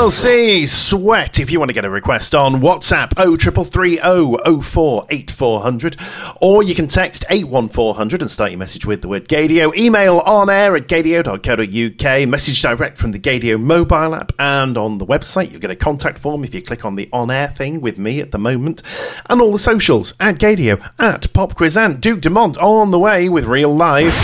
TLC Sweat. If you want to get a request on WhatsApp, 0330 04 8400, or you can text 81400 and start your message with the word Gaydio. Email onair@gaydio.co.uk. Message direct from the Gaydio mobile app, and on the website you'll get a contact form if you click on the on air thing with me at the moment, and all the socials at Gaydio, at Pop Quiz, and Duke Dumont on the way with Real Life.